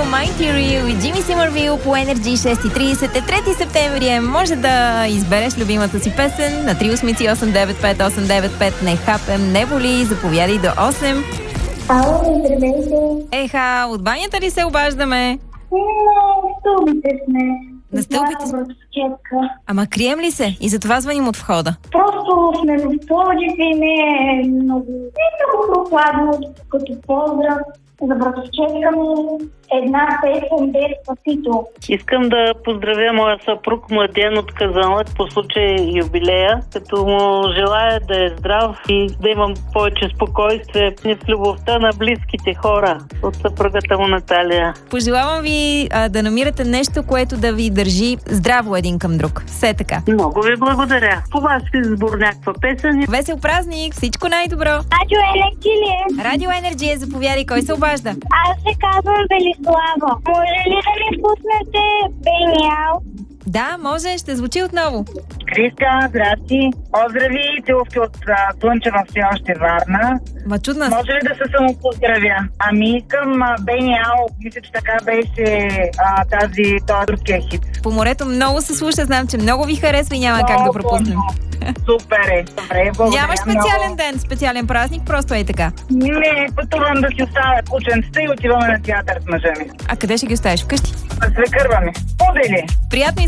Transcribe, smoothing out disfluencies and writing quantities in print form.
Mighty и Джими Симървил по Energy 6.30. 3 септември. Може да избереш любимата си песен на 388-95895. Не хапем, не боли. Заповядай до 8. Ало, здравейте. Еха, от банята ли се обаждаме? На стълбите сме. На стълбите сме? Ама крием ли се? И затова звъним от входа. Просто сме в Пловдив и не е много прохладно, като поздрав за братовчетка ми. Една песен Деспасито. Искам да поздравя моя съпруг Младен от Казанлък по случай юбилея, като му желая да е здрав и да имам повече спокойствие в любовта на близките хора от съпругата му Наталия. Пожелавам ви да намирате нещо, което да ви държи здраво един към друг. Все така. Много ви благодаря. По вас избор някаква песен. Весел празник! Всичко най-добро! Радио Енерджи ли е? Радио Енерджи, заповядай, кой се обажда? Аз се казвам Велислава. Може ли да ми пуснете Бениал? Да, може, ще звучи отново. Криста, здрасти. Поздрави и целувки от Слънчева все още Варна. Ма чудна. Може ли да се самопоздравя? Ами искам Бениал, мисля, че така беше този другия хит. По морето много се слуша, знам, че много ви харесва и няма как да пропуснем. Супер е. Добре, благодаря. Нямаш специален много. ден, специален празник, просто е така. Не, пътувам да си оставя ученцата и отиваме на театър с мъжа ми. А къде ще ги оставиш? Вкъщи? Свекърва ми. Подели. Приятно и